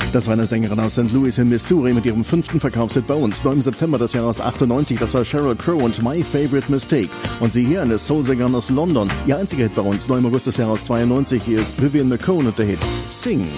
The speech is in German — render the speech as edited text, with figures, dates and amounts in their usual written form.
Das war eine Sängerin aus St. Louis in Missouri mit ihrem 5. Verkaufshit bei uns, neu im September des Jahres 98. Das war Sheryl Crow und My Favorite Mistake. Und sie hier, eine Soul-Sängerin aus London. Ihr einziger Hit bei uns, neu im August des Jahres 92. Hier ist Vivian McCone und der Hit Sing.